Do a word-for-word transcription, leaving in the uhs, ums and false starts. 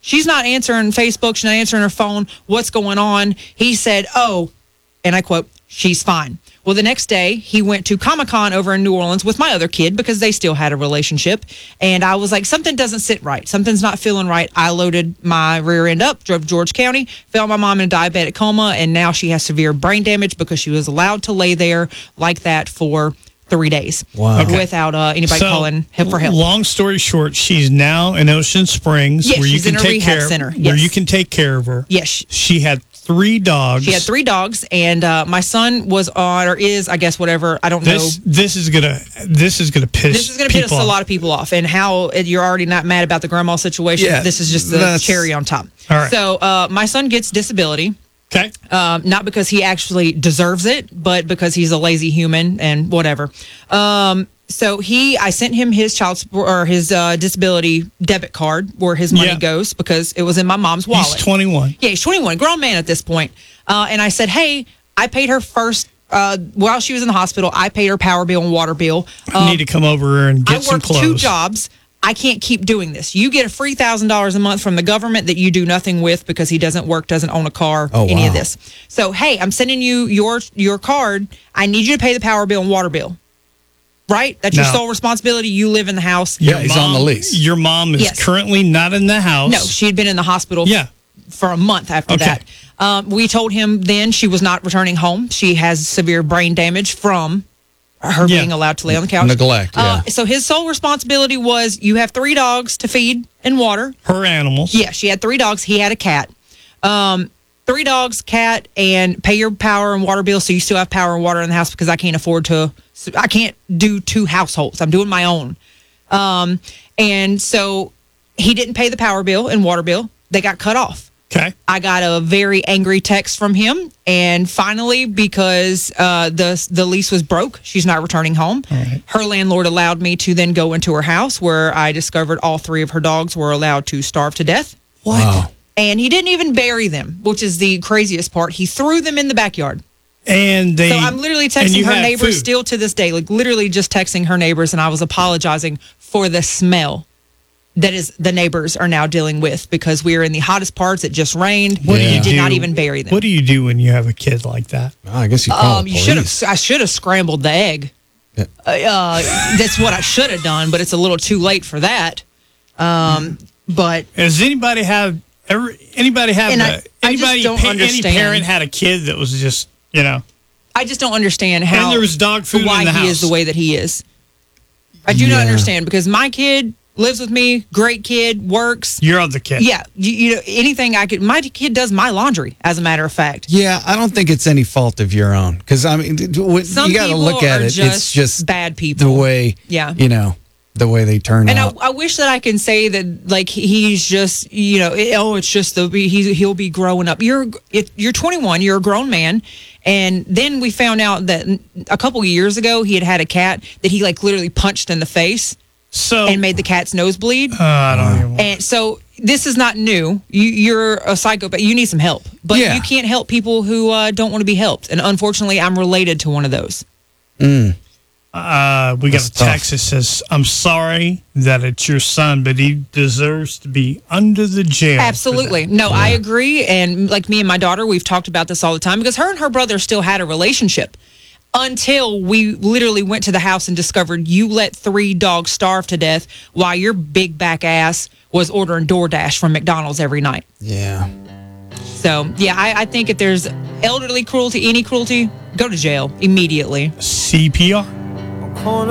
She's not answering Facebook. She's not answering her phone. What's going on? He said, oh, and I quote, she's fine. Well, the next day, he went to Comic-Con over in New Orleans with my other kid because they still had a relationship. And I was like, something doesn't sit right. Something's not feeling right. I loaded my rear end up, drove to George County, found my mom in a diabetic coma, and now she has severe brain damage because she was allowed to lay there like that for three days wow. okay. without uh, anybody so, calling him for help. Long story short, she's now in Ocean Springs yes, where you she's can in a take rehab care center. where Yes. you can take care of her. Yes. She had three dogs. She had three dogs, and uh, my son was on, or is, I guess, whatever. I don't this, know. This is gonna. This is gonna piss. This is gonna piss people a off. lot of people off, and how you're already not mad about the grandma situation. Yeah, this is just the that's- cherry on top. All right. So uh, my son gets disability. Okay. Um, not because he actually deserves it, but because he's a lazy human and whatever. Um, so he, I sent him his child support or his uh, disability debit card where his money Yeah. goes because it was in my mom's wallet. He's twenty-one. Yeah, he's twenty-one, grown man at this point. Uh, and I said, hey, I paid her first uh, while she was in the hospital. I paid her power bill and water bill. I Um, need to come over and get I some work clothes. two jobs. I can't keep doing this. You get a free one thousand dollars a month from the government that you do nothing with because he doesn't work, doesn't own a car, Oh, any wow. of this. So, hey, I'm sending you your your card. I need you to pay the power bill and water bill. Right? That's your No. sole responsibility. You live in the house. Yeah, he's on the lease. Your mom is Yes. currently not in the house. No, she had been in the hospital f- Yeah. for a month after Okay. that. Um, we told him then she was not returning home. She has severe brain damage from her Yeah. being allowed to lay on the couch. Neglect, yeah. Uh, so his sole responsibility was you have three dogs to feed and water. Her animals. Yeah, she had three dogs. He had a cat. Um, three dogs, cat, and pay your power and water bill so you still have power and water in the house because I can't afford to. I can't do two households. I'm doing my own. Um, and so he didn't pay the power bill and water bill. They got cut off. Okay. I got a very angry text from him, and finally, because uh, the the lease was broke, she's not returning home. right. Her landlord allowed me to then go into her house, where I discovered all three of her dogs were allowed to starve to death. What? Wow. And he didn't even bury them, which is the craziest part. He threw them in the backyard. And they. So I'm literally and texting you her had neighbors food. still to this day, like literally just texting her neighbors, and I was apologizing for the smell that is the neighbors are now dealing with because we are in the hottest parts. It just rained. What do He you did do? not even bury them. What do you do when you have a kid like that? Well, I guess you call Um, the you should police. have. I should have scrambled the egg. Yeah. Uh, uh, that's what I should have done, but it's a little too late for that. Um, but Does anybody have ever? Anybody have? And a, I- I just anybody? don't pa- any understand. parent had a kid that was just you know. I just don't understand how And there was dog food why in the he house. is the way that he is. I do not Yeah. understand because my kid lives with me, great kid, works. Your other kid. Yeah, you, you know anything I could. My kid does my laundry, as a matter of fact. Yeah, I don't think it's any fault of your own because I mean, d- d- Some you got to people look at are it. just It's just bad people. the way, Yeah. you know, the way they turn And I, out. I wish that I can say that, like he's just, you know, it, oh, it's just the he he'll be growing up. You're it, you're twenty-one. You're a grown man, and then we found out that a couple years ago he had had a cat that he like literally punched in the face So and made the cat's nose bleed. Uh, I don't even. And so this is not new. You, you're a psychopath. You need some help, but Yeah. you can't help people who uh, don't want to be helped. And unfortunately, I'm related to one of those. Uh, we got That's a text that says, "I'm sorry that it's your son, but he deserves to be under the jail." for Absolutely. that." No, I agree. And like me and my daughter, we've talked about this all the time because her and her brother still had a relationship until we literally went to the house and discovered you let three dogs starve to death while your big back ass was ordering DoorDash from McDonald's every night. Yeah. So, yeah, I, I think if there's elderly cruelty, any cruelty, go to jail immediately. C P R.